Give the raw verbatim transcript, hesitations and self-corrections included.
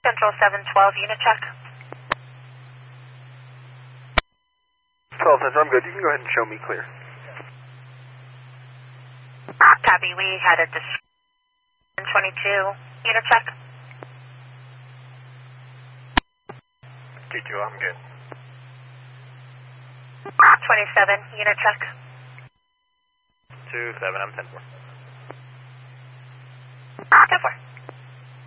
Central seven twelve, unit check. twelve Central, I'm good. You can go ahead and show me clear. Copy, we had a dis- twenty-two, unit check. T two, I'm good. twenty-seven, unit check. two seven, I'm ten four. ten four.